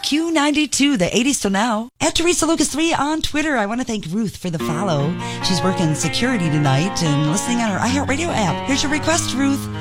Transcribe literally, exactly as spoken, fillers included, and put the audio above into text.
Q ninety-two, the eighties till now. At Teresa Lucas three on Twitter. I want to thank Ruth for the follow. She's working security tonight and listening on her iHeartRadio app. Here's your request, Ruth.